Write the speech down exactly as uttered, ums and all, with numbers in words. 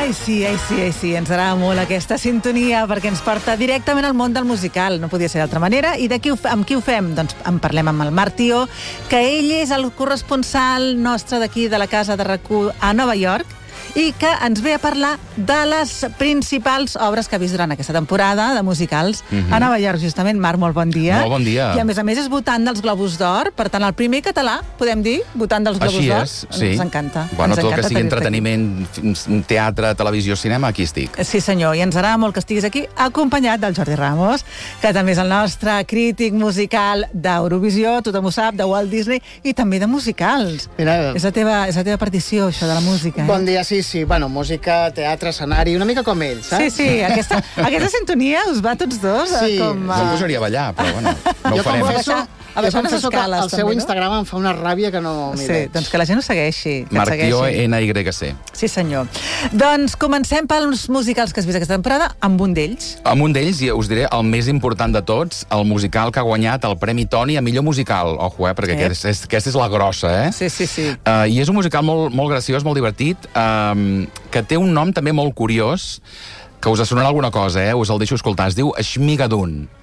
Ai, sí, ai, sí, ai, sí, ens agrada molt aquesta sintonia perquè ens porta directament al món del musical, no podia ser d'altra manera. I de qui ho, amb qui ho fem? Doncs en parlem amb el Marc Tió, que ell és el corresponsal nostre d'aquí de la Casa de R A C U a Nova York i que ens ve a parlar de les principals obres que ha vist durant aquesta temporada de musicals mm-hmm. a Nova York, justament. Marc, molt bon dia. Molt bon dia. I a més a més és votant dels Globus d'Or, per tant el primer català, podem dir, votant dels Globus d'Or. Així és, sí. Ens encanta. Bueno, ens tot el que sigui tenir-te entreteniment, teatre, televisió, cinema, aquí estic. Sí, senyor, i ens agrada molt que estiguis aquí acompanyat del Jordi Ramos, que també és el nostre crític musical d'Eurovisió, tothom ho sap, de Walt Disney, i també de musicals. Mira, és, la teva, és la teva partició, això de la música. Eh? Bon dia, sí, sí. Bueno, música, teatre, escenari, una mica com ells, saps? Sí, sí, aquesta, aquesta sintonia us va tots dos Sí. com No a... em posaria a ballar, però bueno, no Jo ho farem. confesso, A baixar jo confesso unes que escales, el seu també, no? Instagram em fa una ràbia que no m'hi Sí, veig. doncs que la gent ho segueixi. Que et Marc Tió, segueixi. N Y C. Sí, senyor. Doncs comencem pels musicals que has vist aquesta temporada amb un d'ells. Amb un d'ells, i us diré, el més important de tots, el musical que ha guanyat el Premi Tony a millor musical. Ojo, eh, perquè Eh. aquesta és, aquesta és la grossa, eh? Sí, sí, sí. Uh, I és un musical molt, molt graciós, molt divertit, um, que té un nom també molt curiós, que us sonarà alguna cosa, eh? Us el deixo escoltar. Es diu Schmigadoon.